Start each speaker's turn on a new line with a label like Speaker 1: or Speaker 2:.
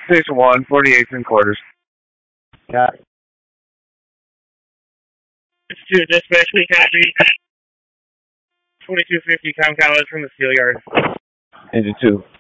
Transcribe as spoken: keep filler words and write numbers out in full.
Speaker 1: Station one, forty-eights and quarters.
Speaker 2: Got it.
Speaker 3: It's two, dispatch, we copy. twenty-two fifty, com college from the steel yard.
Speaker 1: Engine two,